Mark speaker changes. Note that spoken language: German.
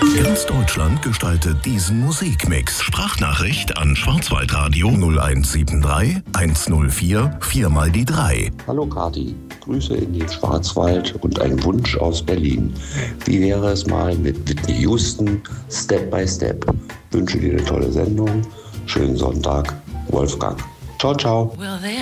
Speaker 1: Ganz Deutschland gestaltet diesen Musikmix. Sprachnachricht an Schwarzwaldradio 0173 104 4x3.
Speaker 2: Hallo Kati, Grüße in den Schwarzwald und ein Wunsch aus Berlin. Wie wäre es mal mit Whitney Houston, Step by Step? Wünsche dir eine tolle Sendung. Schönen Sonntag, Wolfgang. Ciao, ciao.
Speaker 3: Well,